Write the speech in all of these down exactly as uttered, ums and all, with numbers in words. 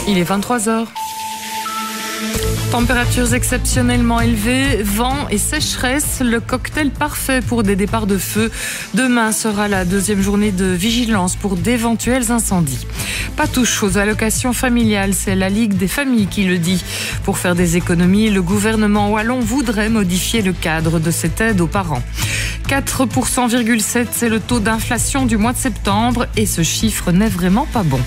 Il est vingt-trois heures. Températures exceptionnellement élevées, vent et sécheresse, le cocktail parfait pour des départs de feu. Demain sera la deuxième journée de vigilance pour d'éventuels incendies. Pas touche aux allocations familiales, c'est la Ligue des familles qui le dit. Pour faire des économies, le gouvernement wallon voudrait modifier le cadre de cette aide aux parents. quatre virgule sept pour cent, c'est le taux d'inflation du mois de septembre et ce chiffre n'est vraiment pas bon.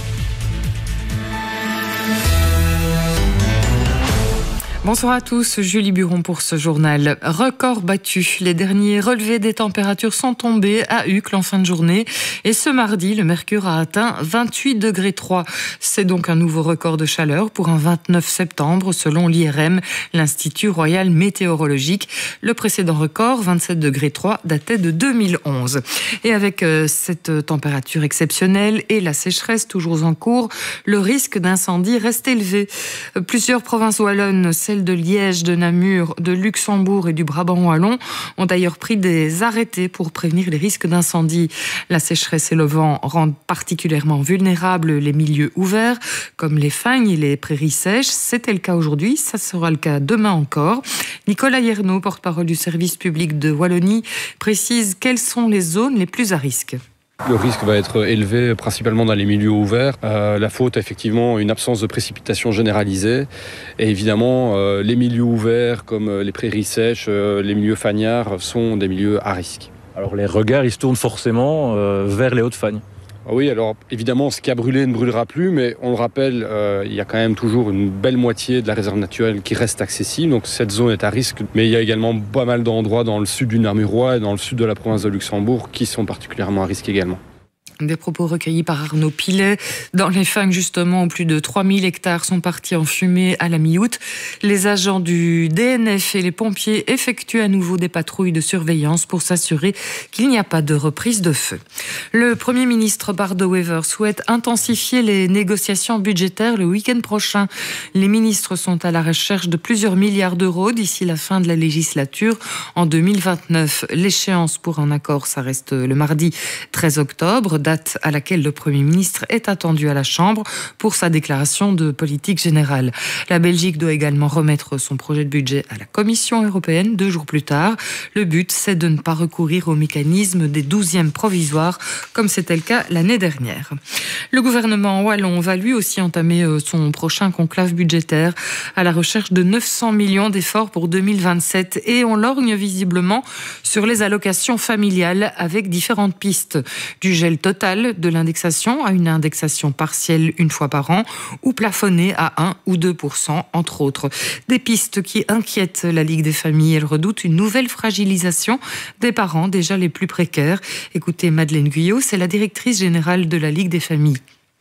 Bonsoir à tous, Julie Buron pour ce journal. Record battu, les derniers relevés des températures sont tombés à Uccle en fin de journée et ce mardi, le mercure a atteint vingt-huit degrés trois. C'est donc un nouveau record de chaleur pour un vingt-neuf septembre selon l'I R M, l'Institut Royal Météorologique. Le précédent record, vingt-sept degrés trois, datait de deux mille onze. Et avec euh, cette température exceptionnelle et la sécheresse toujours en cours, le risque d'incendie reste élevé. Plusieurs provinces wallonnes, celles de Liège, de Namur, de Luxembourg et du Brabant wallon ont d'ailleurs pris des arrêtés pour prévenir les risques d'incendie. La sécheresse et le vent rendent particulièrement vulnérables les milieux ouverts, comme les fagnes et les prairies sèches. C'était le cas aujourd'hui, ça sera le cas demain encore. Nicolas Yernaud, porte-parole du service public de Wallonie, précise quelles sont les zones les plus à risque. Le risque va être élevé principalement dans les milieux ouverts. Euh, la faute, effectivement, une absence de précipitation généralisée. Et évidemment, euh, les milieux ouverts comme les prairies sèches, euh, les milieux fagnards sont des milieux à risque. Alors les regards, ils se tournent forcément euh, vers les Hautes-Fagnes. Oui, alors évidemment, ce qui a brûlé ne brûlera plus, mais on le rappelle, euh, il y a quand même toujours une belle moitié de la réserve naturelle qui reste accessible, donc cette zone est à risque. Mais il y a également pas mal d'endroits dans le sud du Namurois et dans le sud de la province de Luxembourg qui sont particulièrement à risque également. Des propos recueillis par Arnaud Pilet. Dans les fagnes, justement, où plus de trois mille hectares sont partis en fumée à la mi-août. Les agents du D N F et les pompiers effectuent à nouveau des patrouilles de surveillance pour s'assurer qu'il n'y a pas de reprise de feu. Le Premier ministre Bardo Wever souhaite intensifier les négociations budgétaires le week-end prochain. Les ministres sont à la recherche de plusieurs milliards d'euros d'ici la fin de la législature en deux mille vingt-neuf. L'échéance pour un accord, ça reste le mardi treize octobre, date à laquelle le Premier ministre est attendu à la Chambre pour sa déclaration de politique générale. La Belgique doit également remettre son projet de budget à la Commission européenne deux jours plus tard. Le but, c'est de ne pas recourir au mécanisme des douzièmes provisoires, comme c'était le cas l'année dernière. Le gouvernement wallon va lui aussi entamer son prochain conclave budgétaire à la recherche de neuf cents millions d'efforts pour deux mille vingt-sept et on lorgne visiblement sur les allocations familiales avec différentes pistes. Du gel total de l'indexation à une indexation partielle une fois par an ou plafonnée à un ou deux pour cent entre autres. Des pistes qui inquiètent la Ligue des familles. Elle redoute une nouvelle fragilisation des parents déjà les plus précaires. Écoutez Madeleine Guyot, c'est la directrice générale de la Ligue des familles.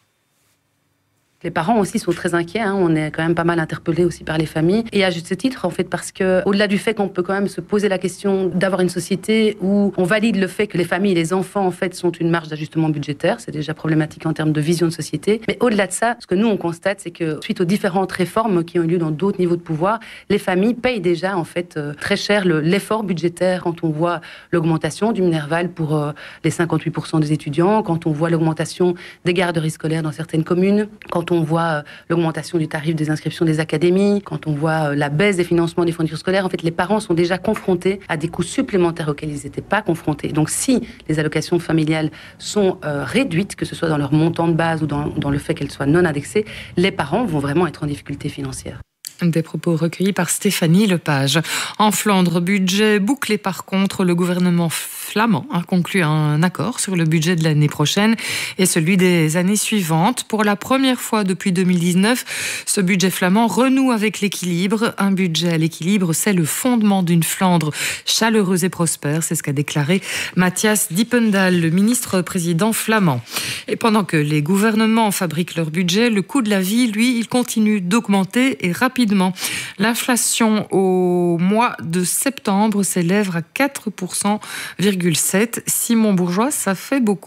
Les parents aussi sont très inquiets, hein. On est quand même pas mal interpellés aussi par les familles. Et à juste titre, en fait, parce que au-delà du fait qu'on peut quand même se poser la question d'avoir une société où on valide le fait que les familles et les enfants, en fait, sont une marge d'ajustement budgétaire, c'est déjà problématique en termes de vision de société. Mais au-delà de ça, ce que nous, on constate, c'est que suite aux différentes réformes qui ont eu lieu dans d'autres niveaux de pouvoir, les familles payent déjà, en fait, euh, très cher le, l'effort budgétaire quand on voit l'augmentation du Minerval pour euh, les cinquante-huit pour cent des étudiants, quand on voit l'augmentation des garderies scolaires dans certaines communes, quand on On voit l'augmentation du tarif des inscriptions des académies, quand on voit la baisse des financements des fournitures scolaires, en fait, les parents sont déjà confrontés à des coûts supplémentaires auxquels ils n'étaient pas confrontés. Donc, si les allocations familiales sont euh, réduites, que ce soit dans leur montant de base ou dans, dans le fait qu'elles soient non indexées, les parents vont vraiment être en difficulté financière. Des propos recueillis par Stéphanie Lepage. En Flandre, budget bouclé par contre, le gouvernement flamand a conclu un accord sur le budget de l'année prochaine et celui des années suivantes. Pour la première fois depuis deux mille dix-neuf, ce budget flamand renoue avec l'équilibre. Un budget à l'équilibre, c'est le fondement d'une Flandre chaleureuse et prospère. C'est ce qu'a déclaré Matthias Dippendal, le ministre-président flamand. Et pendant que les gouvernements fabriquent leur budget, le coût de la vie, lui, il continue d'augmenter et rapidement. L'inflation au mois de septembre s'élève à quatre virgule sept pour cent. Simon Bourgeois, ça fait beaucoup.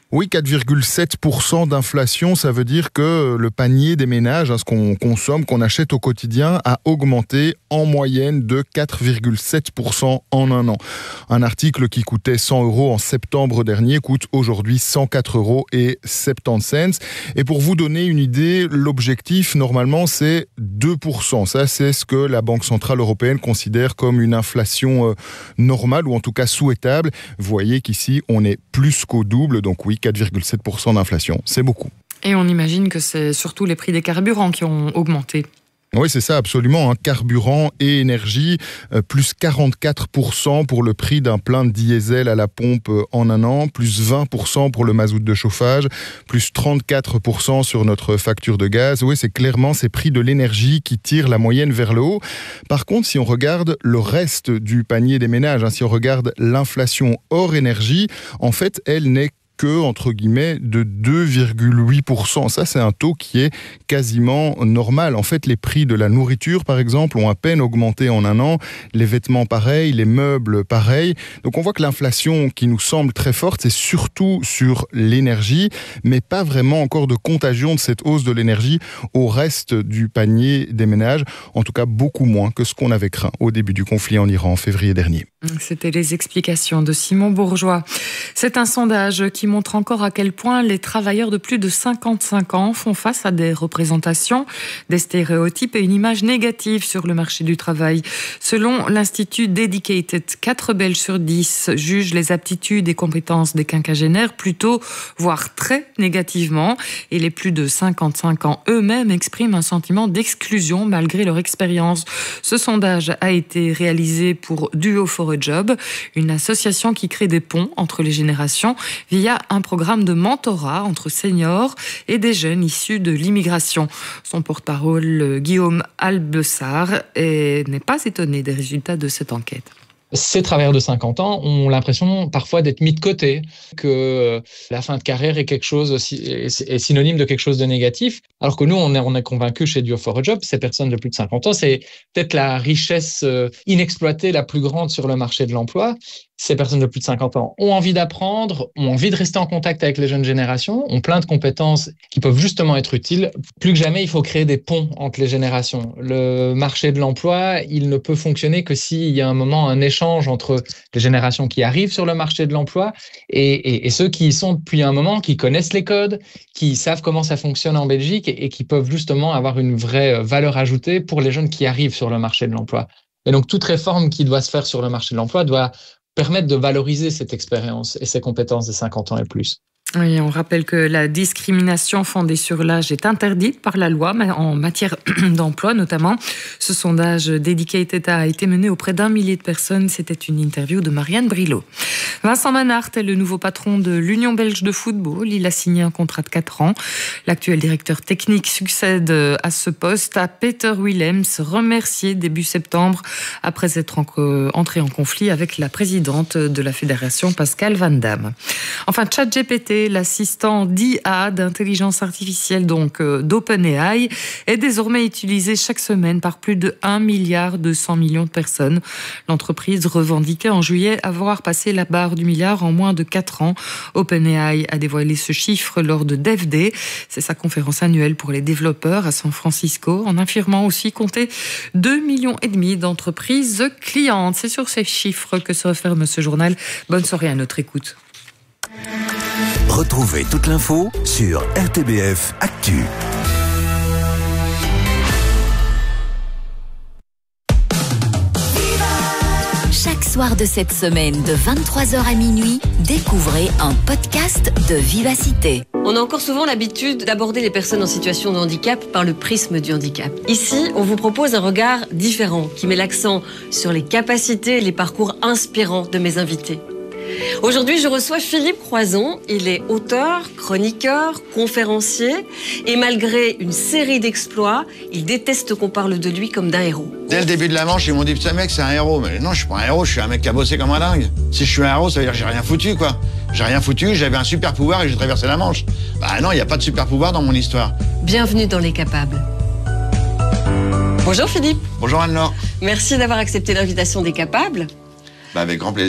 Oui, quatre virgule sept pour cent d'inflation, ça veut dire que le panier des ménages, hein, ce qu'on consomme, qu'on achète au quotidien, a augmenté en moyenne de quatre virgule sept pour cent en un an. Un article qui coûtait cent euros en septembre dernier coûte aujourd'hui cent quatre euros et soixante-dix cents. Et pour vous donner une idée, l'objectif, normalement, c'est deux pour cent. Ça, c'est ce que la Banque Centrale Européenne considère comme une inflation euh, normale, ou en tout cas souhaitable. Vous voyez qu'ici, on est plus qu'au double, donc oui, quatre virgule sept pour cent d'inflation, c'est beaucoup. Et on imagine que c'est surtout les prix des carburants qui ont augmenté. Oui, c'est ça, absolument. Hein. Carburant et énergie, euh, plus quarante-quatre pour cent pour le prix d'un plein de diesel à la pompe euh, en un an, plus vingt pour cent pour le mazout de chauffage, plus trente-quatre pour cent sur notre facture de gaz. Oui, c'est clairement ces prix de l'énergie qui tirent la moyenne vers le haut. Par contre, si on regarde le reste du panier des ménages, hein, si on regarde l'inflation hors énergie, en fait, elle n'est que, entre guillemets, de deux virgule huit pour cent. Ça, c'est un taux qui est quasiment normal. En fait, les prix de la nourriture, par exemple, ont à peine augmenté en un an. Les vêtements, pareil. Les meubles, pareil. Donc, on voit que l'inflation qui nous semble très forte, c'est surtout sur l'énergie, mais pas vraiment encore de contagion de cette hausse de l'énergie au reste du panier des ménages. En tout cas, beaucoup moins que ce qu'on avait craint au début du conflit en Iran en février dernier. C'était les explications de Simon Bourgeois. C'est un sondage qui montre encore à quel point les travailleurs de plus de cinquante-cinq ans font face à des représentations, des stéréotypes et une image négative sur le marché du travail. Selon l'Institut Dedicated, quatre Belges sur dix jugent les aptitudes et compétences des quinquagénaires plutôt, voire très négativement. Et les plus de cinquante-cinq ans eux-mêmes expriment un sentiment d'exclusion malgré leur expérience. Ce sondage a été réalisé pour Duo for a Job, une association qui crée des ponts entre les générations via un programme de mentorat entre seniors et des jeunes issus de l'immigration. Son porte-parole, Guillaume Albessard, n'est pas étonné des résultats de cette enquête. Ces travailleurs de cinquante ans ont l'impression parfois d'être mis de côté, que la fin de carrière est quelque chose aussi, est synonyme de quelque chose de négatif. Alors que nous, on est, on est convaincus chez Duo for a Job, ces personnes de plus de cinquante ans, c'est peut-être la richesse inexploitée la plus grande sur le marché de l'emploi. Ces personnes de plus de cinquante ans ont envie d'apprendre, ont envie de rester en contact avec les jeunes générations, ont plein de compétences qui peuvent justement être utiles. Plus que jamais, il faut créer des ponts entre les générations. Le marché de l'emploi, il ne peut fonctionner que s'il y a un moment, un échange entre les générations qui arrivent sur le marché de l'emploi et, et, et ceux qui y sont depuis un moment, qui connaissent les codes, qui savent comment ça fonctionne en Belgique et, et qui peuvent justement avoir une vraie valeur ajoutée pour les jeunes qui arrivent sur le marché de l'emploi. Et donc, toute réforme qui doit se faire sur le marché de l'emploi doit permettre de valoriser cette expérience et ces compétences des cinquante ans et plus. Oui, on rappelle que la discrimination fondée sur l'âge est interdite par la loi, mais en matière d'emploi notamment. Ce sondage Dedicated a été mené auprès d'un millier de personnes. C'était une interview de Marianne Brilot. Vincent Manhart est le nouveau patron de l'Union belge de football. Il a signé un contrat de quatre ans. L'actuel directeur technique succède à ce poste à Peter Willems, remercié début septembre après être entré en conflit avec la présidente de la fédération, Pascal Van Damme. Enfin, ChatGPT, l'assistant d'I A, d'intelligence artificielle donc euh, d'OpenAI, est désormais utilisé chaque semaine par plus de un milliard deux cents millions de personnes. L'entreprise revendiquait en juillet avoir passé la barre du milliard en moins de quatre ans. OpenAI a dévoilé ce chiffre lors de Dev Day. C'est sa conférence annuelle pour les développeurs à San Francisco, en affirmant aussi compter deux millions et demi d'entreprises clientes. C'est sur ces chiffres que se referme ce journal. Bonne soirée à notre écoute. Retrouvez toute l'info sur R T B F Actu. Chaque soir de cette semaine, de vingt-trois heures à minuit, découvrez un podcast de Vivacité. On a encore souvent l'habitude d'aborder les personnes en situation de handicap par le prisme du handicap. Ici, on vous propose un regard différent qui met l'accent sur les capacités et les parcours inspirants de mes invités. Aujourd'hui, je reçois Philippe Croison. Il est auteur, chroniqueur, conférencier et malgré une série d'exploits, il déteste qu'on parle de lui comme d'un héros. Dès le début de la manche, ils m'ont dit « Ce mec, c'est un héros ». Mais non, je suis pas un héros, je suis un mec qui a bossé comme un dingue. Si je suis un héros, ça veut dire que j'ai rien foutu, quoi. J'ai rien foutu, j'avais un super pouvoir et j'ai traversé la Manche. Bah non, il n'y a pas de super pouvoir dans mon histoire. Bienvenue dans Les Capables. Bonjour Philippe. Bonjour Anne-Laure. Merci d'avoir accepté l'invitation des Capables. Bah avec grand plaisir.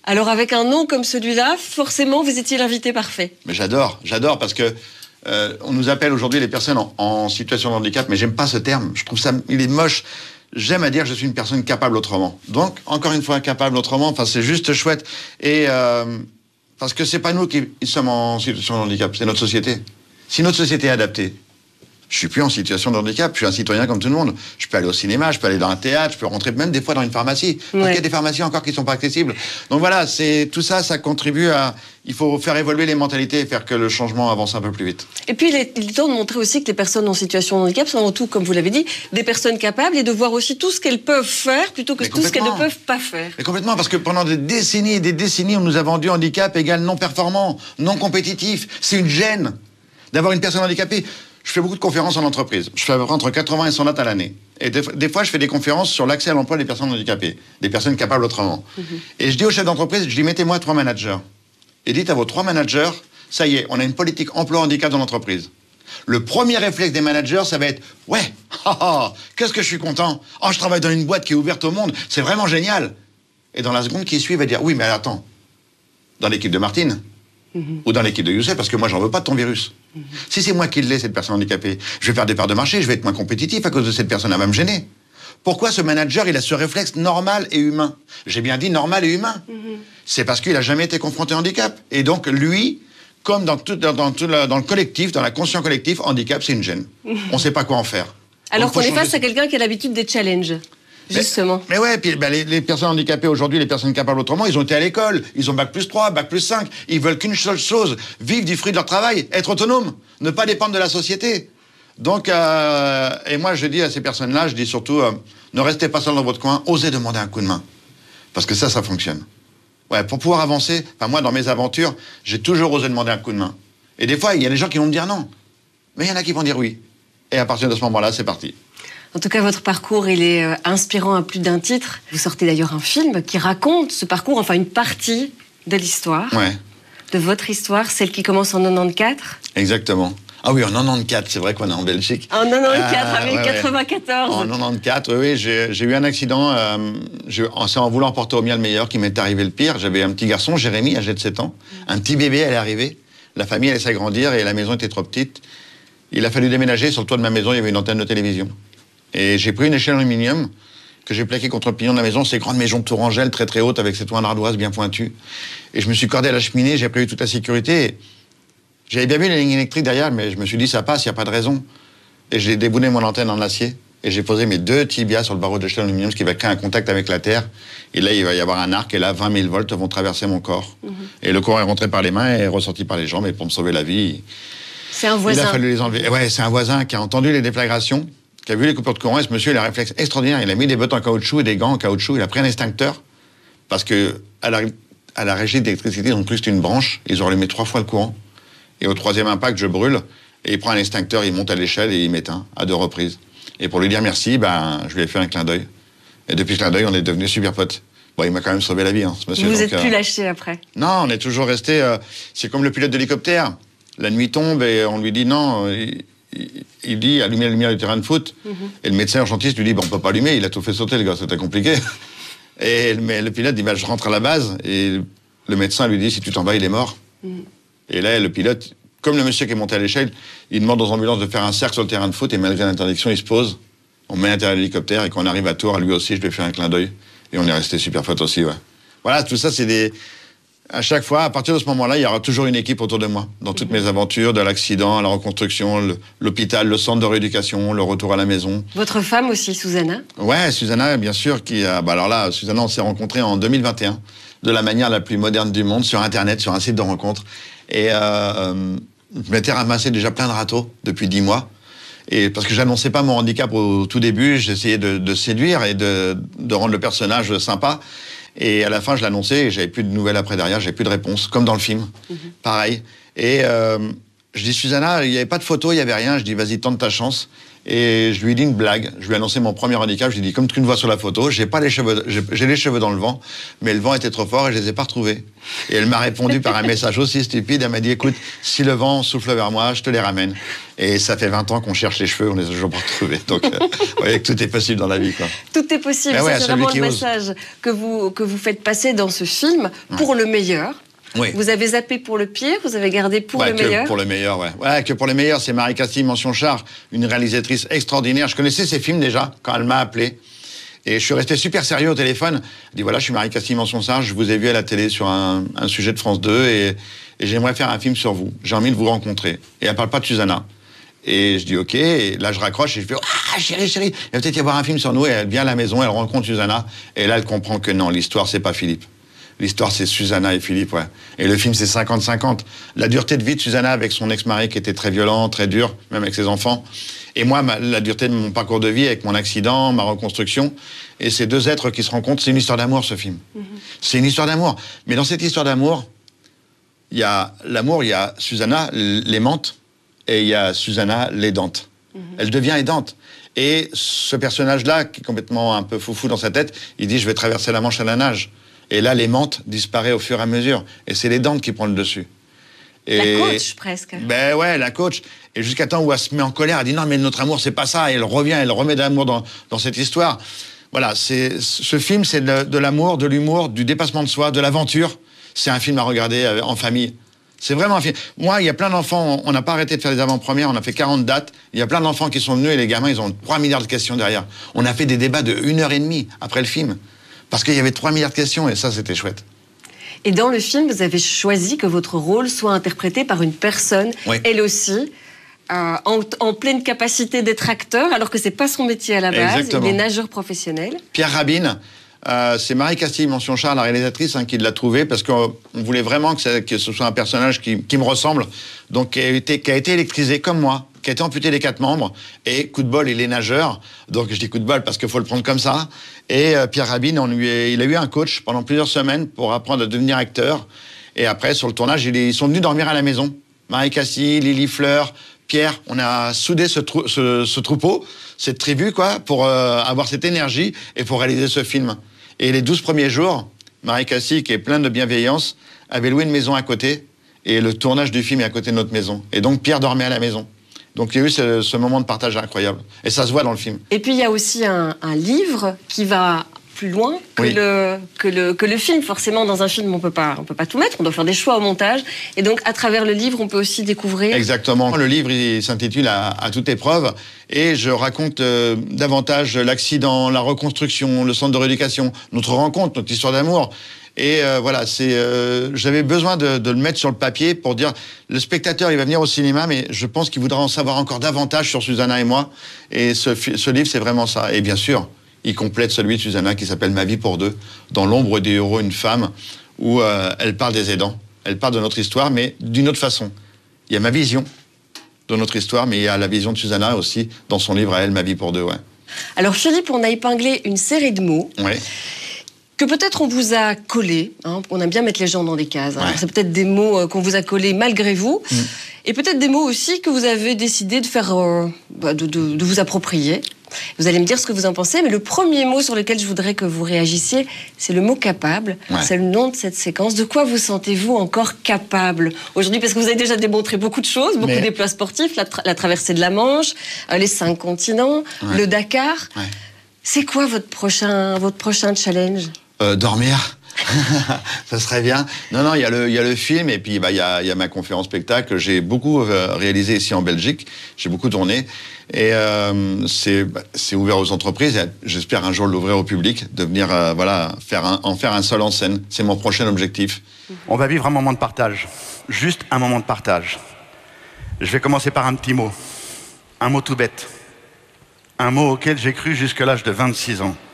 Alors avec un nom comme celui-là, forcément, vous étiez l'invité parfait. Mais j'adore, j'adore parce que euh, on nous appelle aujourd'hui les personnes en, en situation de handicap, mais j'aime pas ce terme. Je trouve ça, il est moche. J'aime à dire que je suis une personne capable autrement. Donc, encore une fois, capable autrement, enfin, c'est juste chouette. Et euh, parce que c'est pas nous qui sommes en situation de handicap, c'est notre société. Si notre société est adaptée, je suis plus en situation de handicap, je suis un citoyen comme tout le monde. Je peux aller au cinéma, je peux aller dans un théâtre, je peux rentrer même des fois dans une pharmacie. Parce ouais. qu'il y a des pharmacies encore qui sont pas accessibles. Donc voilà, c'est tout ça, ça contribue à... Il faut faire évoluer les mentalités et faire que le changement avance un peu plus vite. Et puis, il est, il est temps de montrer aussi que les personnes en situation de handicap sont avant tout, comme vous l'avez dit, des personnes capables et de voir aussi tout ce qu'elles peuvent faire plutôt que tout ce qu'elles ne peuvent pas faire. Mais complètement, parce que pendant des décennies et des décennies, on nous a vendu handicap égale non performant, non compétitif. C'est une gêne d'avoir une personne handicapée. Je fais beaucoup de conférences en entreprise. Je fais entre quatre-vingts et cent notes à l'année. Et des, des fois, je fais des conférences sur l'accès à l'emploi des personnes handicapées, des personnes capables autrement. Mm-hmm. Et je dis aux chefs d'entreprise, je dis, mettez-moi trois managers. Et dites à vos trois managers, ça y est, on a une politique emploi-handicap dans l'entreprise. Le premier réflexe des managers, ça va être, ouais, ha, ha, qu'est-ce que je suis content. Oh, je travaille dans une boîte qui est ouverte au monde, c'est vraiment génial. Et dans la seconde qui suit, il va dire, oui, mais attends, dans l'équipe de Martine, Mmh. ou dans l'équipe de Youssef, parce que moi, j'en veux pas de ton virus. Mmh. Si c'est moi qui l'ai, cette personne handicapée, je vais faire des parts de marché, je vais être moins compétitif à cause de cette personne, elle va me gêner. Pourquoi ce manager, il a ce réflexe normal et humain? J'ai bien dit normal et humain. Mmh. C'est parce qu'il a jamais été confronté au handicap. Et donc, lui, comme dans, tout, dans, dans, tout la, dans le collectif, dans la conscience collective, handicap, c'est une gêne. Mmh. On sait pas quoi en faire. Alors qu'on est face à quelqu'un qui a l'habitude des challenges. Justement. Mais, mais ouais, puis bah, les, les personnes handicapées aujourd'hui, les personnes capables autrement, ils ont été à l'école, ils ont bac plus trois, bac plus cinq, ils veulent qu'une seule chose, vivre du fruit de leur travail, être autonome, ne pas dépendre de la société. Donc, euh, et moi je dis à ces personnes-là, je dis surtout, euh, ne restez pas seul dans votre coin, osez demander un coup de main. Parce que ça, ça fonctionne. Ouais, pour pouvoir avancer, enfin moi dans mes aventures, j'ai toujours osé demander un coup de main. Et des fois, il y a des gens qui vont me dire non. Mais il y en a qui vont dire oui. Et à partir de ce moment-là, c'est parti. En tout cas, votre parcours, il est euh, inspirant à plus d'un titre. Vous sortez d'ailleurs un film qui raconte ce parcours, enfin une partie de l'histoire. Ouais. De votre histoire, celle qui commence en quatre-vingt-quatorze. Exactement. Ah oui, en quatre-vingt-quatorze, c'est vrai qu'on est en Belgique. En quatre-vingt-quatorze, avec ouais, quatre-vingt-quatorze. En quatre-vingt-quatorze, oui, oui, j'ai, j'ai eu un accident. Euh, je, c'est en voulant porter au mien le meilleur qui m'est arrivé le pire. J'avais un petit garçon, Jérémy, âgé de sept ans. Un petit bébé, elle est arrivée. La famille, elle s'est grandir et la maison était trop petite. Il a fallu déménager. Sur le toit de ma maison, il y avait une antenne de télévision. Et j'ai pris une échelle en aluminium que j'ai plaquée contre le pignon de la maison, ces grandes maisons de Tourangelle très très hautes avec ces toits en ardoise bien pointus. Et je me suis cordé à la cheminée, j'ai prévu toute la sécurité. Et j'avais bien vu les lignes électriques derrière, mais je me suis dit ça passe, il n'y a pas de raison. Et j'ai déboulé mon antenne en acier et j'ai posé mes deux tibias sur le barreau de l'échelle en aluminium, ce qui va créer un contact avec la terre. Et là, il va y avoir un arc et là, vingt mille volts vont traverser mon corps. Mmh. Et le courant est rentré par les mains et est ressorti par les jambes. Et pour me sauver la vie, c'est un voisin. Il a fallu les enlever. Et ouais, c'est un voisin qui a entendu les déflagrations, qui a vu les coupures de courant, et ce monsieur, il a un réflexe extraordinaire. Il a mis des bottes en caoutchouc et des gants en caoutchouc. Il a pris un extincteur, parce que à la, à la régie d'électricité, ils ont cru que c'était une branche. Ils ont allumé trois fois le courant. Et au troisième impact, je brûle. Et il prend un extincteur, il monte à l'échelle et il m'éteint à deux reprises. Et pour lui dire merci, ben, je lui ai fait un clin d'œil. Et depuis ce clin d'œil, on est devenus super potes. Bon, il m'a quand même sauvé la vie, hein, ce monsieur. Vous donc, êtes euh... plus lâché après? Non, on est toujours resté. Euh... C'est comme le pilote d'hélicoptère. La nuit tombe et on lui dit non. Il... Il dit allumer la lumière du terrain de foot. Mm-hmm. Et le médecin urgentiste lui dit bon, on peut pas allumer, il a tout fait sauter, le gars, c'était compliqué. Et mais le pilote dit bah, je rentre à la base. Et le médecin lui dit si tu t'en vas, il est mort. Mm. Et là, le pilote, comme le monsieur qui est monté à l'échelle, il demande aux ambulances de faire un cercle sur le terrain de foot et malgré l'interdiction, il se pose. On met un terrain d'hélicoptère et quand on arrive à Tours, lui aussi, je lui ai fait un clin d'œil. Et on est resté super potes aussi, ouais. Voilà, tout ça, c'est des. À chaque fois, à partir de ce moment-là, il y aura toujours une équipe autour de moi. Dans toutes mes aventures, de l'accident à la reconstruction, le, l'hôpital, le centre de rééducation, le retour à la maison. Votre femme aussi, Susanna? Ouais, Susanna, bien sûr. Qui a, bah alors là, Susanna, on s'est rencontrés en deux mille vingt et un, de la manière la plus moderne du monde, sur Internet, sur un site de rencontre. Et euh, je m'étais ramassé déjà plein de râteaux depuis dix mois. Et parce que j'annonçais pas mon handicap au tout début, j'essayais de, de séduire et de, de rendre le personnage sympa. Et à la fin, je l'annonçais et j'avais plus de nouvelles après derrière, j'avais plus de réponse, comme dans le film. Mm-hmm. Pareil. Et, euh, Je dis, Susanna, il n'y avait pas de photo, il n'y avait rien. Je dis, vas-y, tente ta chance. Et je lui ai dit une blague. Je lui ai annoncé mon premier handicap. Je lui ai dit, comme tu me vois sur la photo, j'ai pas les cheveux, j'ai, j'ai les cheveux dans le vent, mais le vent était trop fort et je les ai pas retrouvés. Et elle m'a répondu par un message aussi stupide. Elle m'a dit, écoute, si le vent souffle vers moi, je te les ramène. Et ça fait vingt ans qu'on cherche les cheveux, on les a toujours pas retrouvés. Donc, euh, vous voyez que tout est possible dans la vie, quoi. Tout est possible. Ça, ouais, c'est vraiment le message que vous, que vous faites passer dans ce film pour ouais. le meilleur. Oui. Vous avez zappé pour le pire, vous avez gardé pour ouais, le que meilleur. Pour le meilleur, ouais. Ouais, que pour le meilleur, c'est Marie Castille Mention-Char, une réalisatrice extraordinaire. Je connaissais ses films déjà quand elle m'a appelé. Et je suis resté super sérieux au téléphone. Elle dit voilà, je suis Marie Castille Mention-Char, je vous ai vu à la télé sur un, un sujet de France deux et, et j'aimerais faire un film sur vous. J'ai envie de vous rencontrer. Et elle parle pas de Susanna. Et je dis ok. Et là, je raccroche et je fais ah chérie, chérie, il va peut-être y avoir un film sur nous. Et elle vient à la maison, elle rencontre Susanna. Et là, elle comprend que non, l'histoire, c'est pas Philippe. L'histoire, c'est Susanna et Philippe, ouais. Et le film, c'est cinquante cinquante. La dureté de vie de Susanna avec son ex-mari qui était très violent, très dur, même avec ses enfants. Et moi, ma, la dureté de mon parcours de vie avec mon accident, ma reconstruction. Et ces deux êtres qui se rencontrent, c'est une histoire d'amour, ce film. Mm-hmm. C'est une histoire d'amour. Mais dans cette histoire d'amour, il y a l'amour, il y a Susanna, l'aimante, et il y a Susanna, l'aidante. Mm-hmm. Elle devient aidante. Et ce personnage-là, qui est complètement un peu foufou dans sa tête, il dit « Je vais traverser la Manche à la nage ». Et là, l'aimante disparaît au fur et à mesure. Et c'est l'aidante qui prend le dessus. Et... La coach, presque. Ben ouais, la coach. Et jusqu'à temps où elle se met en colère, elle dit non, mais notre amour, c'est pas ça. Et elle revient, elle remet de l'amour dans, dans cette histoire. Voilà, c'est, ce film, c'est de, de l'amour, de l'humour, du dépassement de soi, de l'aventure. C'est un film à regarder en famille. C'est vraiment un film. Moi, il y a plein d'enfants, on n'a pas arrêté de faire des avant-premières, on a fait quarante dates. Il y a plein d'enfants qui sont venus et les gamins, ils ont trois milliards de questions derrière. On a fait des débats de une heure et demie après le film. Parce qu'il y avait trois milliards de questions et ça, c'était chouette. Et dans le film, vous avez choisi que votre rôle soit interprété par une personne, oui. elle aussi, euh, en, en pleine capacité d'être acteur, alors que c'est pas son métier à la base. Exactement. Il est nageur professionnel. Pierre Rabin, euh, c'est Marie Castille Mention-Char, la réalisatrice, hein, qui l'a trouvé, parce qu'on voulait vraiment que, ça, que ce soit un personnage qui, qui me ressemble, donc qui a, été, qui a été électrisé comme moi, qui a été amputé des quatre membres, et coup de bol, il est nageur, donc je dis coup de bol parce qu'il faut le prendre comme ça, et euh, Pierre Rabin, on lui est, il a eu un coach pendant plusieurs semaines pour apprendre à devenir acteur, et après, sur le tournage, il est, ils sont venus dormir à la maison, Marie Castille, Lily Fleur, Pierre, on a soudé ce, trou, ce, ce troupeau, cette tribu, quoi, pour euh, avoir cette énergie, et pour réaliser ce film. Et les douze premiers jours, Marie Castille, qui est pleine de bienveillance, avait loué une maison à côté, et le tournage du film est à côté de notre maison, et donc Pierre dormait à la maison. Donc il y a eu ce, ce moment de partage incroyable. Et ça se voit dans le film. Et puis il y a aussi un, un livre qui va plus loin que, oui. le, que, le, que le film. Forcément, dans un film, on peut pas, on peut pas tout mettre. On doit faire des choix au montage. Et donc, à travers le livre, on peut aussi découvrir... Exactement. Le livre, il s'intitule à, à toute épreuve. Et je raconte euh, davantage l'accident, la reconstruction, le centre de rééducation, notre rencontre, notre histoire d'amour. Et euh, voilà, c'est, euh, j'avais besoin de, de le mettre sur le papier pour dire, le spectateur, il va venir au cinéma, mais je pense qu'il voudra en savoir encore davantage sur Susanna et moi. Et ce, ce livre, c'est vraiment ça. Et bien sûr, il complète celui de Susanna qui s'appelle Ma vie pour deux, dans l'ombre des héros, une femme, où euh, elle parle des aidants. Elle parle de notre histoire, mais d'une autre façon. Il y a ma vision de notre histoire, mais il y a la vision de Susanna aussi, dans son livre à elle, Ma vie pour deux, ouais. Alors Philippe, on a épinglé une série de mots. Ouais. Que peut-être on vous a collé, hein, on aime bien mettre les gens dans des cases, hein. Ouais. C'est peut-être des mots euh, qu'on vous a collés malgré vous, mmh. et peut-être des mots aussi que vous avez décidé de faire, euh, bah, de, de, de vous approprier. Vous allez me dire ce que vous en pensez, mais le premier mot sur lequel je voudrais que vous réagissiez, c'est le mot capable. Ouais. C'est le nom de cette séquence. De quoi vous sentez-vous encore capable aujourd'hui? Parce que vous avez déjà démontré beaucoup de choses, beaucoup mais... d'exploits sportifs, la, tra- la traversée de la Manche, euh, les cinq continents, ouais. le Dakar. Ouais. C'est quoi votre prochain, votre prochain challenge? Euh, dormir. Ça serait bien. Non, non, il y a le, il y a le film et puis bah il y a, il y a ma conférence spectacle. J'ai beaucoup euh, réalisé ici en Belgique. J'ai beaucoup tourné et euh, c'est, bah, c'est ouvert aux entreprises. Et j'espère un jour l'ouvrir au public, de venir euh, voilà faire un, en faire un seul en scène. C'est mon prochain objectif. On va vivre un moment de partage, juste un moment de partage. Je vais commencer par un petit mot, un mot tout bête, un mot auquel j'ai cru jusqu'à l'âge de vingt-six ans.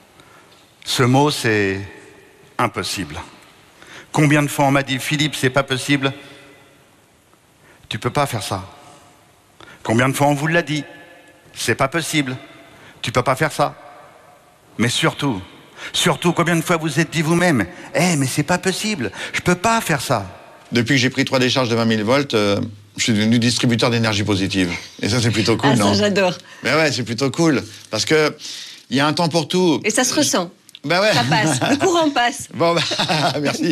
Ce mot, c'est impossible. Combien de fois on m'a dit « Philippe, c'est pas possible ». Tu peux pas faire ça. Combien de fois on vous l'a dit « C'est pas possible ». Tu peux pas faire ça. Mais surtout, surtout, combien de fois vous êtes dit vous-même « Eh, hey, mais c'est pas possible, je peux pas faire ça ». Depuis que j'ai pris trois décharges de vingt mille volts, euh, je suis devenu distributeur d'énergie positive. Et ça, c'est plutôt cool, ah, non? Ça, j'adore. Mais ouais, c'est plutôt cool. Parce que il y a un temps pour tout. Et ça se ressent. Ben ouais. Ça passe. Le courant passe. Bon, bah, merci.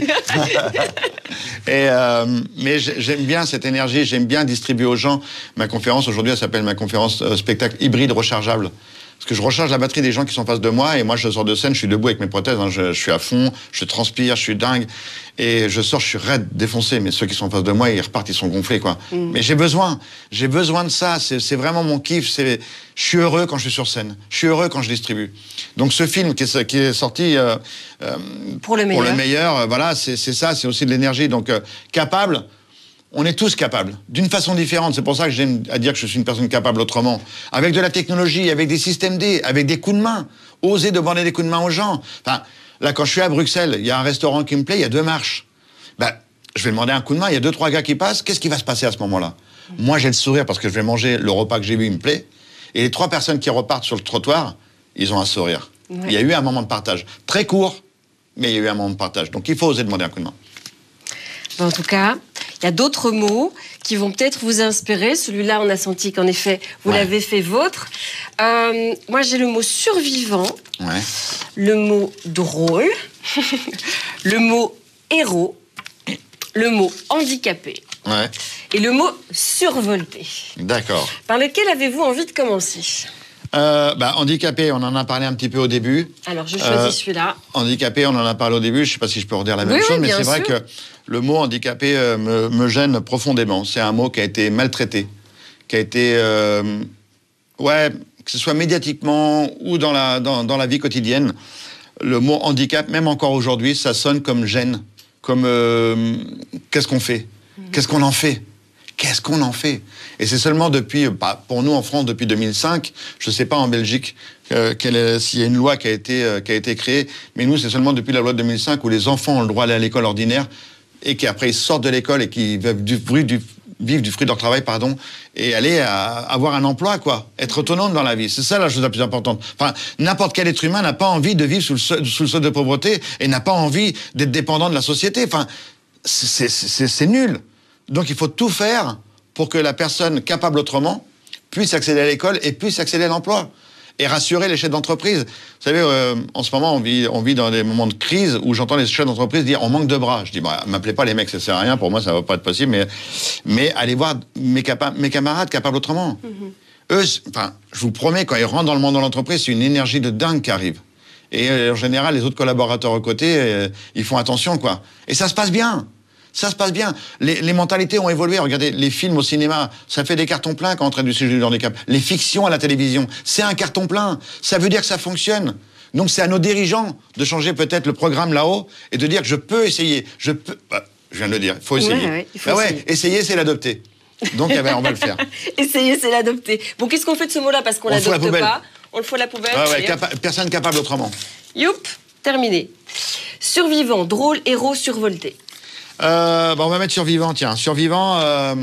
Et euh, mais j'aime bien cette énergie. J'aime bien distribuer aux gens. Ma conférence aujourd'hui, elle s'appelle ma conférence euh, spectacle hybride rechargeable. Parce que je recharge la batterie des gens qui sont en face de moi et moi je sors de scène, je suis debout avec mes prothèses, hein, je, je suis à fond, je transpire, je suis dingue et je sors, je suis raide, défoncé. Mais ceux qui sont en face de moi, ils repartent, ils sont gonflés, quoi. Mm. Mais j'ai besoin, j'ai besoin de ça. C'est, c'est vraiment mon kiff. C'est, je suis heureux quand je suis sur scène. Je suis heureux quand je distribue. Donc ce film qui est, qui est sorti euh, euh, pour le meilleur, pour le meilleur, euh, voilà, c'est, c'est ça, c'est aussi de l'énergie. Donc euh, capable. On est tous capables, d'une façon différente. C'est pour ça que j'aime à dire que je suis une personne capable autrement. Avec de la technologie, avec des systèmes D, avec des coups de main. Oser demander des coups de main aux gens. Enfin, là, quand je suis à Bruxelles, il y a un restaurant qui me plaît, il y a deux marches. Ben, je vais demander un coup de main, il y a deux, trois gars qui passent. Qu'est-ce qui va se passer à ce moment-là? Moi, j'ai le sourire parce que je vais manger le repas que j'ai vu, il me plaît. Et les trois personnes qui repartent sur le trottoir, ils ont un sourire. Ouais. Il y a eu un moment de partage. Très court, mais il y a eu un moment de partage. Donc, il faut oser demander un coup de main. En tout cas, il y a d'autres mots qui vont peut-être vous inspirer. Celui-là, on a senti qu'en effet, vous ouais. l'avez fait vôtre. Euh, moi, j'ai le mot survivant, ouais. le mot drôle, le mot héros, le mot handicapé ouais. et le mot survolté. D'accord. Par lequel avez-vous envie de commencer ? Euh, bah, handicapé, on en a parlé un petit peu au début. Alors, je choisis euh, celui-là. Handicapé, on en a parlé au début. Je ne sais pas si je peux redire la même oui, chose, oui, mais c'est sûr. vrai que le mot handicapé euh, me, me gêne profondément. C'est un mot qui a été maltraité, qui a été... Euh, ouais, que ce soit médiatiquement ou dans la, dans, dans la vie quotidienne. Le mot handicap, même encore aujourd'hui, ça sonne comme gêne. Comme... Euh, qu'est-ce qu'on fait ? Qu'est-ce qu'on en fait ? Qu'est-ce qu'on en fait? Et c'est seulement depuis, bah, pour nous en France, depuis deux mille cinq, je ne sais pas en Belgique euh, s'il y a une loi qui a, été, euh, qui a été créée, mais nous, c'est seulement depuis la loi de deux mille cinq où les enfants ont le droit d'aller à l'école ordinaire et qu'après ils sortent de l'école et qu'ils vivent du, du, vivent du fruit de leur travail, pardon, et aller à, avoir un emploi, quoi. Être autonome dans la vie. C'est ça la chose la plus importante. Enfin, n'importe quel être humain n'a pas envie de vivre sous le seuil, sous le seuil de pauvreté et n'a pas envie d'être dépendant de la société. Enfin, c'est, c'est, c'est nul. Donc il faut tout faire pour que la personne capable autrement puisse accéder à l'école et puisse accéder à l'emploi. Et rassurer les chefs d'entreprise. Vous savez, euh, en ce moment, on vit, on vit dans des moments de crise où j'entends les chefs d'entreprise dire « on manque de bras ». Je dis bah, « m'appelez pas les mecs, ça sert à rien, pour moi ça va pas être possible, mais, mais allez voir mes, capa- mes camarades capables autrement. Mm-hmm. » Eux, enfin, je vous promets, quand ils rentrent dans le monde de l'entreprise, c'est une énergie de dingue qui arrive. Et euh, en général, les autres collaborateurs à côté, euh, ils font attention, quoi. Et ça se passe bien. Ça se passe bien. Les, les mentalités ont évolué. Regardez, les films au cinéma, ça fait des cartons pleins quand on traite du sujet du handicap. Les fictions à la télévision, c'est un carton plein. Ça veut dire que ça fonctionne. Donc c'est à nos dirigeants de changer peut-être le programme là-haut et de dire que je peux essayer. Je peux... Bah, je viens de le dire, il faut essayer. Ouais, ouais, il faut bah essayer. Ouais, essayer, c'est l'adopter. Donc eh ben, on va le faire. Essayer, c'est l'adopter. Bon, qu'est-ce qu'on fait de ce mot-là? Parce qu'on ne l'adopte pas. On le fout à la poubelle. Ah ouais, capa- personne capable autrement. Youp, terminé. Survivant, drôle, héros, survolté. Euh, bah on va mettre survivant, tiens. Survivant, euh,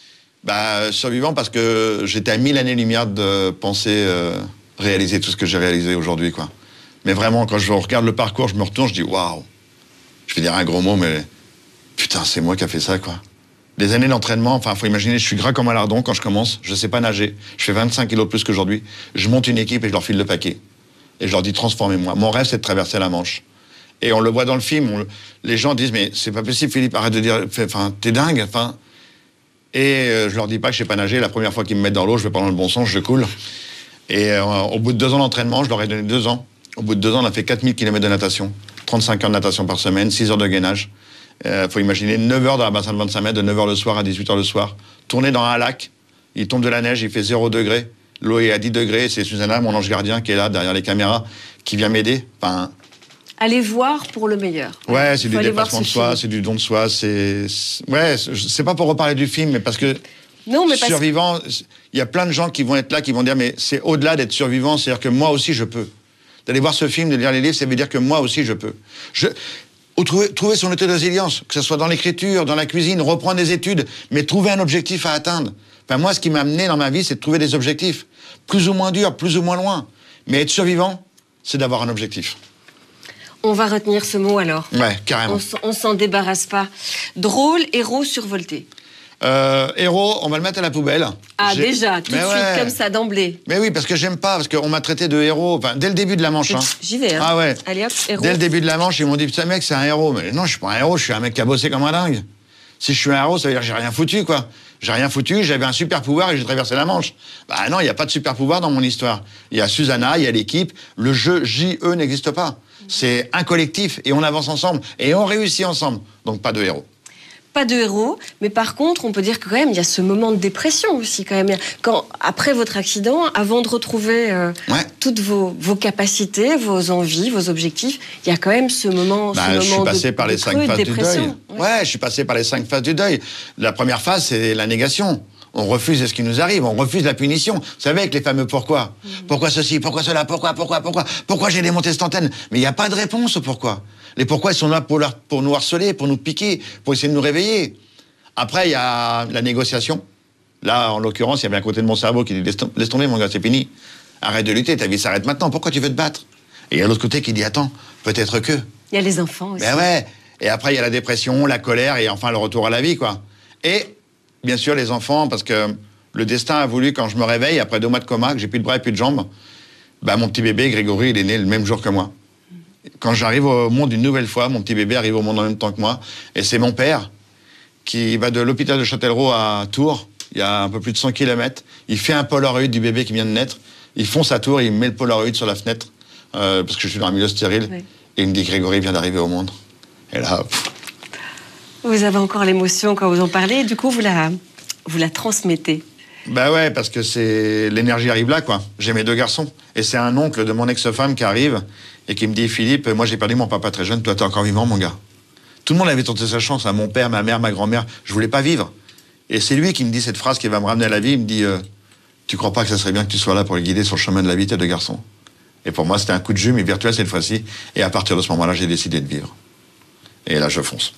bah, survivant parce que j'étais à mille années-lumière de penser euh, réaliser tout ce que j'ai réalisé aujourd'hui, quoi. Mais vraiment, quand je regarde le parcours, je me retourne, je dis waouh. Je vais dire un gros mot, mais putain, c'est moi qui a fait ça, quoi. Des années d'entraînement, enfin, faut imaginer, je suis gras comme un lardon quand je commence, je sais pas nager, je fais vingt-cinq kilos de plus qu'aujourd'hui, je monte une équipe et je leur file le paquet. Et je leur dis transformez-moi. Mon rêve, c'est de traverser la Manche. Et on le voit dans le film, on, les gens disent mais c'est pas possible Philippe, arrête de dire, enfin t'es dingue, enfin. Et euh, je leur dis pas que je sais pas nager. La première fois qu'ils me mettent dans l'eau, je vais pas dans le bon sens, je coule. Et euh, au bout de deux ans d'entraînement, je leur ai donné deux ans. Au bout de deux ans, on a fait quatre mille kilomètres de natation, trente-cinq heures de natation par semaine, six heures de gainage. Euh, faut imaginer neuf heures dans un bassin de vingt-cinq mètres, de neuf heures le soir à dix-huit heures le soir, tourner dans un lac. Il tombe de la neige, il fait zéro degré. L'eau est à dix degrés. C'est Susanna, mon ange gardien, qui est là derrière les caméras, qui vient m'aider. Enfin. Allez voir pour le meilleur. Ouais, c'est du dépassement de soi, c'est du don de soi, c'est... Ouais, c'est pas pour reparler du film, mais parce que... Non, mais parce... Survivant, il y a plein de gens qui vont être là, qui vont dire, mais c'est au-delà d'être survivant, c'est-à-dire que moi aussi je peux. D'aller voir ce film, de lire les livres, ça veut dire que moi aussi je peux. Je... Ou trouver, trouver son état de résilience, que ce soit dans l'écriture, dans la cuisine, reprendre des études, mais trouver un objectif à atteindre. Enfin, moi, ce qui m'a amené dans ma vie, c'est de trouver des objectifs. Plus ou moins durs, plus ou moins loin. Mais être survivant, c'est d'avoir un objectif. On va retenir ce mot alors. Ouais, carrément. On, on s'en débarrasse pas. Drôle, héros, survolté. Euh, héros, on va le mettre à la poubelle. Ah, J'ai... déjà, tout Mais de ouais. suite, comme ça, d'emblée. Mais oui, parce que j'aime pas, parce qu'on m'a traité de héros, enfin, dès le début de la manche. Hein. J'y vais, hein. Ah ouais. Allez hop, héros. Dès le début de la manche, ils m'ont dit, putain, mec, c'est un héros. Mais non, je suis pas un héros, je suis un mec qui a bossé comme un dingue. Si je suis un héros, ça veut dire que j'ai rien foutu, quoi. J'ai rien foutu, j'avais un super pouvoir et j'ai traversé la Manche. Bah non, il n'y a pas de super pouvoir dans mon histoire. Il y a Susanna, il y a l'équipe, le jeu J E n'existe pas. C'est un collectif et on avance ensemble et on réussit ensemble. Donc pas de héros. Pas de héros, mais par contre, on peut dire que quand même, il y a ce moment de dépression aussi, quand même. Quand, après votre accident, avant de retrouver euh, ouais. toutes vos, vos capacités, vos envies, vos objectifs, il y a quand même ce moment, bah, ce moment je suis passé de, par de les cinq creux, phases de du deuil. Ouais. ouais, je suis passé par les cinq phases du deuil. La première phase, c'est la négation. On refuse ce qui nous arrive, on refuse la punition. Vous savez, avec les fameux pourquoi. Mmh. Pourquoi ceci, pourquoi cela, pourquoi, pourquoi, pourquoi, pourquoi j'ai des montées instantanées. Mais il n'y a pas de réponse au pourquoi. Les pourquoi, ils sont là pour, leur, pour nous harceler, pour nous piquer, pour essayer de nous réveiller. Après, il y a la négociation. Là, en l'occurrence, il y avait un côté de mon cerveau qui dit « Laisse tomber, mon gars, c'est fini. Arrête de lutter, ta vie s'arrête maintenant. Pourquoi tu veux te battre ?» Et il y a l'autre côté qui dit « Attends, peut-être que... » Il y a les enfants aussi. Ben ouais. Et après, il y a la dépression, la colère et enfin le retour à la vie, quoi. Et, bien sûr, les enfants, parce que le destin a voulu, quand je me réveille, après deux mois de coma, que j'ai plus de bras et plus de jambes, ben, mon petit bébé, Grégory, il est né le même jour que moi. Quand j'arrive au monde une nouvelle fois, mon petit bébé arrive au monde en même temps que moi. Et c'est mon père qui va de l'hôpital de Châtellerault à Tours, il y a un peu plus de cent kilomètres. Il fait un Polaroid du bébé qui vient de naître. Il fonce à Tours, il met le Polaroid sur la fenêtre, euh, parce que je suis dans un milieu stérile. Oui. Et il me dit, Grégory vient d'arriver au monde. Et là... Pff. Vous avez encore l'émotion quand vous en parlez, du coup, vous la, vous la transmettez. Bah ouais, parce que c'est l'énergie arrive là, quoi. J'ai mes deux garçons. Et c'est un oncle de mon ex-femme qui arrive et qui me dit, Philippe, moi j'ai perdu mon papa très jeune, toi t'es encore vivant, mon gars. Tout le monde avait tenté sa chance, hein, mon père, ma mère, ma grand-mère, je voulais pas vivre. Et c'est lui qui me dit cette phrase qui va me ramener à la vie, il me dit, euh, tu crois pas que ça serait bien que tu sois là pour les guider sur le chemin de la vie, tes deux garçons? Et pour moi, c'était un coup de jus, mais virtuel cette fois-ci. Et à partir de ce moment-là, j'ai décidé de vivre. Et là, je fonce.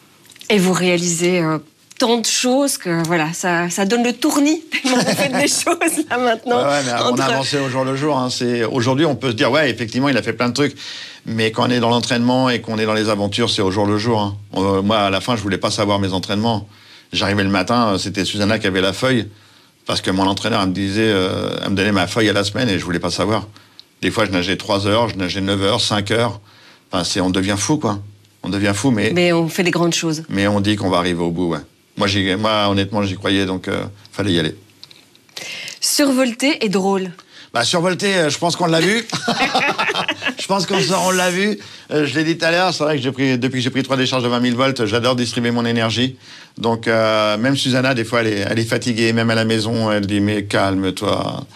Et vous réalisez euh, tant de choses que, voilà, ça, ça donne le tournis. Tellement vous faites des choses, là, maintenant. Ouais, ouais, mais entre... on a avancé au jour le jour. Hein. Aujourd'hui, on peut se dire, ouais, effectivement, il a fait plein de trucs. Mais quand on est dans l'entraînement et qu'on est dans les aventures, c'est au jour le jour. Hein. On, moi, à la fin, je voulais pas savoir mes entraînements. J'arrivais le matin, c'était Susanna qui avait la feuille. Parce que mon entraîneur, elle me disait, euh, elle me donnait ma feuille à la semaine et je voulais pas savoir. Des fois, je nageais trois heures, je nageais neuf heures, cinq heures. Enfin, c'est, on devient fou, quoi. On devient fou, mais... Mais on fait des grandes choses. Mais on dit qu'on va arriver au bout, ouais. Moi, j'y, moi honnêtement, j'y croyais, donc euh, fallait y aller. Survolté et drôle. Bah, survolté, je pense qu'on l'a vu. Je pense qu'on on l'a vu. Euh, je l'ai dit tout à l'heure, c'est vrai que j'ai pris, depuis que j'ai pris trois décharges de vingt mille volts, j'adore distribuer mon énergie. Donc, euh, même Susanna, des fois, elle est, elle est fatiguée, même à la maison, elle dit, mais calme-toi.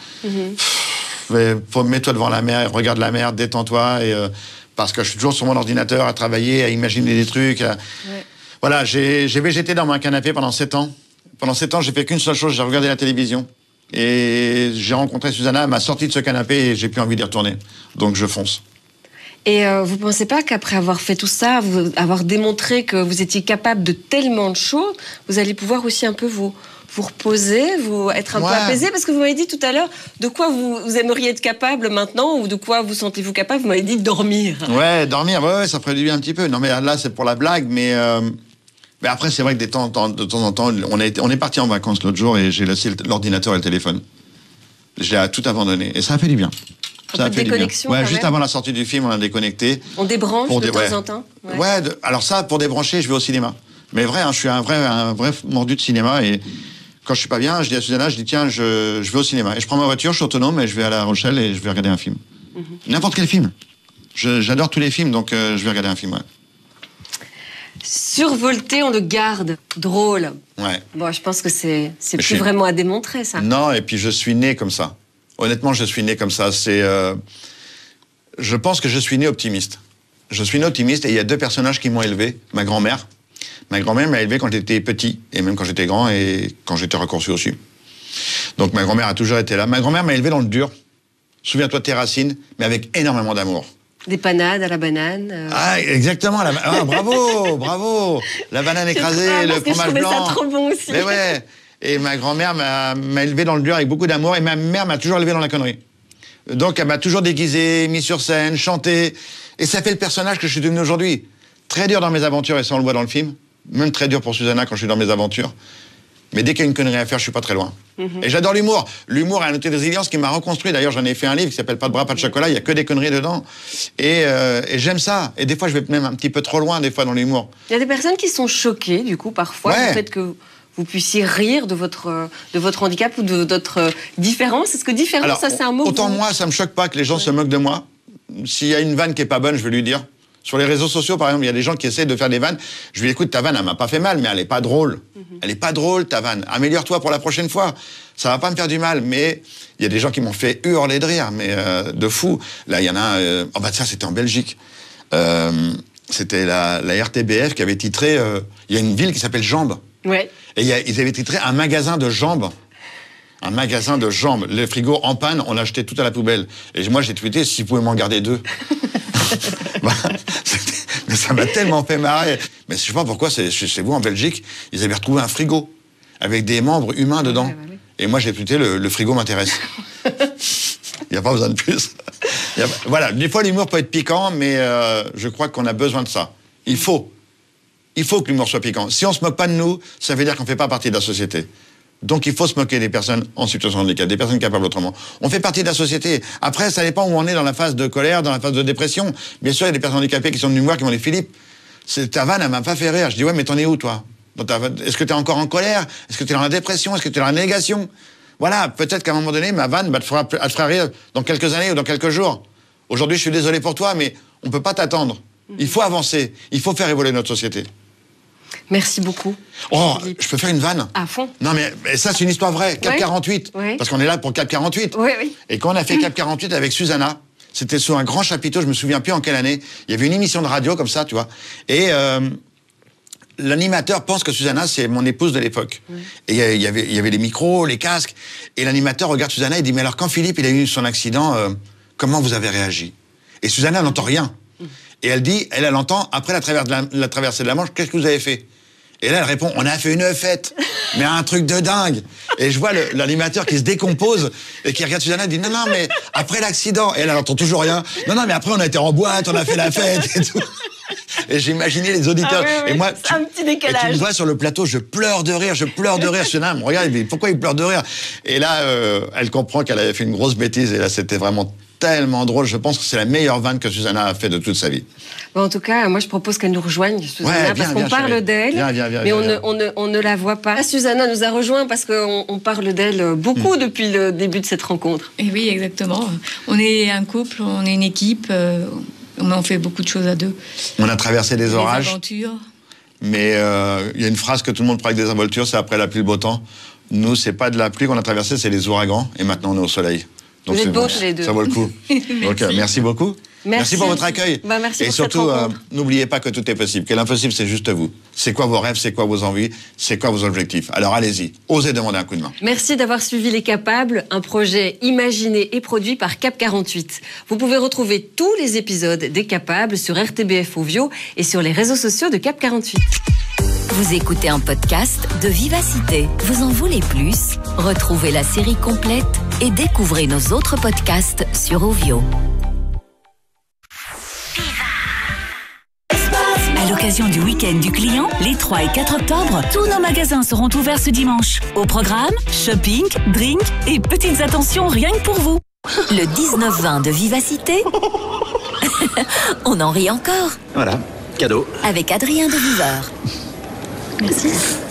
Mm-hmm. Mets-toi devant la mer, regarde la mer, détends-toi. Et, euh, parce que je suis toujours sur mon ordinateur à travailler, à imaginer des trucs. À... Ouais. Voilà, j'ai, j'ai végété dans mon canapé pendant sept ans. Pendant sept ans, j'ai fait qu'une seule chose, j'ai regardé la télévision. Et j'ai rencontré Susanna, elle m'a sorti de ce canapé et j'ai plus envie d'y retourner. Donc je fonce. Et euh, vous pensez pas qu'après avoir fait tout ça, vous, avoir démontré que vous étiez capable de tellement de choses, vous allez pouvoir aussi un peu vous, vous reposer, vous être un ouais. peu apaisé? Parce que vous m'avez dit tout à l'heure de quoi vous, vous aimeriez être capable maintenant, ou de quoi vous sentez-vous capable? Vous m'avez dit dormir. Ouais, dormir, ouais, ouais, ça ferait du bien un petit peu. Non mais là, c'est pour la blague, mais... Euh... Mais après, c'est vrai que des temps, de temps en temps, on, a été, on est parti en vacances l'autre jour et j'ai laissé l'ordinateur et le téléphone. J'ai tout abandonné. Et ça a fait du bien. Ça a fait du bien. Ouais, juste avant la sortie du film, on a déconnecté. On débranche de dé... temps ouais. en temps. Ouais, ouais de... alors ça, pour débrancher, je vais au cinéma. Mais vrai, hein, je suis un vrai, un vrai mordu de cinéma et quand je suis pas bien, je dis à Susanna, je dis tiens, je, je vais au cinéma. Et je prends ma voiture, je suis autonome et je vais à La Rochelle et je vais regarder un film. Mm-hmm. N'importe quel film. Je, j'adore tous les films, donc euh, je vais regarder un film, ouais. Survolté, on le garde. Drôle. Ouais. Bon, je pense que c'est, c'est plus suis... vraiment à démontrer, ça. Non, et puis je suis né comme ça. Honnêtement, je suis né comme ça. C'est, euh... Je pense que je suis né optimiste. Je suis né optimiste et il y a deux personnages qui m'ont élevé. Ma grand-mère. Ma grand-mère m'a élevé quand j'étais petit, et même quand j'étais grand, et quand j'étais raccourci aussi. Donc ma grand-mère a toujours été là. Ma grand-mère m'a élevé dans le dur. Souviens-toi de tes racines, mais avec énormément d'amour. Des panades à la banane. Euh... Ah, exactement. La... Ah, bravo, bravo. La banane écrasée, le fromage blanc. Je trouvais ça trop bon aussi. Mais ouais. Et ma grand-mère m'a, m'a élevé dans le dur avec beaucoup d'amour, et ma mère m'a toujours élevé dans la connerie. Donc elle m'a toujours déguisé, mis sur scène, chanté. Et ça fait le personnage que je suis devenu aujourd'hui. Très dur dans mes aventures, et ça on le voit dans le film. Même très dur pour Susanna quand je suis dans mes aventures. Mais dès qu'il y a une connerie à faire, je suis pas très loin. Mhm. Et j'adore l'humour. L'humour a un outil de résilience qui m'a reconstruit. D'ailleurs, j'en ai fait un livre qui s'appelle Pas de bras, pas de chocolat. Il y a que des conneries dedans. Et, euh, et j'aime ça. Et des fois, je vais même un petit peu trop loin, des fois, dans l'humour. Il y a des personnes qui sont choquées, du coup, parfois, Ouais. du fait que vous puissiez rire de votre, de votre handicap ou de votre différence. Est-ce que différence, Alors, ça, c'est un mot autant que vous... moi, ça me choque pas que les gens se moquent de moi. S'il y a une vanne qui est pas bonne, je vais lui dire. Sur les réseaux sociaux, par exemple, il y a des gens qui essaient de faire des vannes. Je lui dis, écoute, ta vanne, elle m'a pas fait mal, mais elle est pas drôle. Mm-hmm. Elle est pas drôle, ta vanne. Améliore-toi pour la prochaine fois. Ça va pas me faire du mal. Mais il y a des gens qui m'ont fait hurler de rire, mais euh, de fou. Là, il y en a un... Euh... Oh bah ça, c'était en Belgique. Euh, c'était la, la R T B F qui avait titré... Euh... Il y a une ville qui s'appelle Jambes. Ouais. Et y a, ils avaient titré un magasin de jambes. Un magasin de jambes. Les frigos en panne, on l'a acheté tout à la poubelle. Et moi, j'ai tweeté, si vous pouvez m'en garder deux. bah, mais ça m'a tellement fait marrer. Mais je sais pas pourquoi, c'est chez vous en Belgique, ils avaient retrouvé un frigo avec des membres humains dedans. Ouais, ouais, ouais. Et moi, j'ai tweeté, le, le frigo m'intéresse. Il n'y a pas besoin de plus. A, voilà, des fois, l'humour peut être piquant, mais euh, je crois qu'on a besoin de ça. Il faut. Il faut que l'humour soit piquant. Si on se moque pas de nous, ça veut dire qu'on fait pas partie de la société. Donc il faut se moquer des personnes en situation de handicap, des personnes capables autrement. On fait partie de la société. Après, ça dépend où on est dans la phase de colère, dans la phase de dépression. Bien sûr, il y a des personnes handicapées qui sont venues me voir, qui m'ont dit « Philippe, ta vanne, elle m'a pas fait rire. » Je dis « Ouais, mais t'en es où, toi? Est-ce que t'es encore en colère? Est-ce que t'es dans la dépression? Est-ce que t'es dans la négation? » Voilà, peut-être qu'à un moment donné, ma vanne, bah, te fera, elle te fera rire dans quelques années ou dans quelques jours. Aujourd'hui, je suis désolé pour toi, mais on peut pas t'attendre. Il faut avancer. Il faut faire évoluer notre société. Merci beaucoup. Oh, je peux faire une vanne? À fond. Non, mais, mais ça, c'est une histoire vraie. Cap ouais. quarante-huit. Ouais. Parce qu'on est là pour Cap quarante-huit. Oui, oui. Et quand on a fait Cap quarante-huit avec Susanna, c'était sur un grand chapiteau, je me souviens plus en quelle année. Il y avait une émission de radio comme ça, tu vois. Et euh, l'animateur pense que Susanna, c'est mon épouse de l'époque. Ouais. Et il y avait, il y avait les micros, les casques. Et l'animateur regarde Susanna et dit, mais alors quand Philippe, il a eu son accident, euh, comment vous avez réagi? Et Susanna n'entend rien. Mmh. Et elle dit, elle, elle entend, après la, travers de la, la traversée de la Manche, qu'est-ce que vous avez fait? Et là, elle répond, on a fait une fête, mais un truc de dingue. Et je vois l'animateur qui se décompose et qui regarde Susanna et dit, non, non, mais après l'accident, et elle, elle entend toujours rien. Non, non, mais après, on a été en boîte, on a fait la fête et tout. Et j'imaginais les auditeurs. Ah, oui, oui, et moi, tu, un petit décalage. Et tu me vois sur le plateau, je pleure de rire, je pleure de rire. Susanna me regarde, mais pourquoi il pleure de rire? Et là, euh, elle comprend qu'elle avait fait une grosse bêtise. Et là, c'était vraiment tellement drôle. Je pense que c'est la meilleure vanne que Susanna a fait de toute sa vie. Bon, en tout cas, moi, je propose qu'elle nous rejoigne, Susanna, ouais, parce qu'on parle d'elle, mais on, viens. Ne, on, ne, on ne la voit pas. Susanna nous a rejoint parce qu'on on parle d'elle beaucoup mmh. depuis le début de cette rencontre. Et oui, exactement. On est un couple, on est une équipe, euh, on fait beaucoup de choses à deux. On a traversé des, des orages. Des aventures. Mais il euh, y a une phrase que tout le monde prend avec des involtures, c'est après la pluie, le beau temps. Nous, c'est pas de la pluie qu'on a traversé, c'est les ouragans, et maintenant on est au soleil. Donc vous êtes beaux bon, tous les deux. Ça vaut le coup. merci. Donc, euh, merci beaucoup. Merci. Merci pour votre accueil. Bah, merci et pour surtout, euh, n'oubliez pas que tout est possible. Que l'impossible, c'est juste vous. C'est quoi vos rêves, c'est quoi vos envies, c'est quoi vos objectifs. Alors allez-y, osez demander un coup de main. Merci d'avoir suivi Les Capables, un projet imaginé et produit par Cap quarante-huit. Vous pouvez retrouver tous les épisodes des Capables sur R T B F Ovio et sur les réseaux sociaux de Cap quarante-huit. Vous écoutez un podcast de Vivacité. Vous en voulez plus? Retrouvez la série complète et découvrez nos autres podcasts sur Ovio. À l'occasion du week-end du client, les trois et quatre octobre, tous nos magasins seront ouverts ce dimanche. Au programme, shopping, drink et petites attentions rien que pour vous. Le dix-neuf vingt de Vivacité. On en rit encore. Voilà, cadeau. Avec Adrien de Viveur. Merci.